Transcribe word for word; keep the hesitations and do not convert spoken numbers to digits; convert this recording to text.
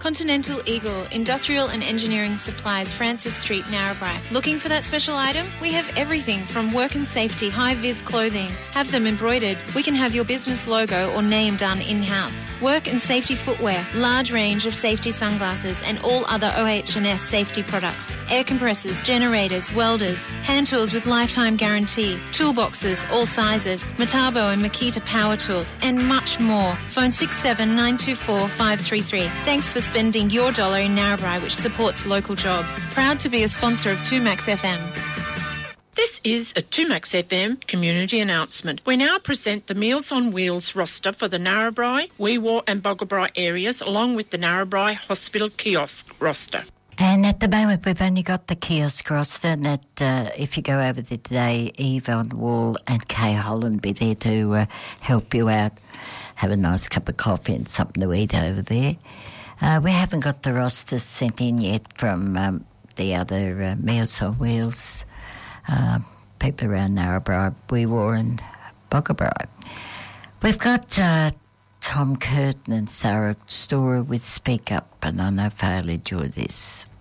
Continental Eagle, Industrial and Engineering Supplies, Francis Street, Narrabri. Looking for that special item? We have everything from work and safety, high-vis clothing. Have them embroidered. We can have your business logo or name done in-house. Work and safety footwear, large range of safety sunglasses and all other O H and S safety products. Air compressors, generators, welders, hand tools with lifetime guarantee, toolboxes, all sizes, Metabo and Makita power tools, and much more. Phone six seven nine two four five three three. Thanks for spending your dollar in Narrabri, which supports local jobs. Proud to be a sponsor of two Max F M. This is a two Max F M community announcement. We now present the Meals on Wheels roster for the Narrabri, Wee Waa and Boggabri areas, along with the Narrabri Hospital kiosk roster. And at the moment, we've only got the kiosk roster, and that, uh, if you go over there today, Eve on Wall and Kay Holland be there to uh, help you out. Have a nice cup of coffee and something to eat over there. Uh, we haven't got the rosters sent in yet from um, the other uh, Meals on Wheels uh, people around Narrabri, Wee Waa and Boggabri. We've got uh, Tom Curtin and Sarah Storer with Speak Up, and I know I'll enjoy this.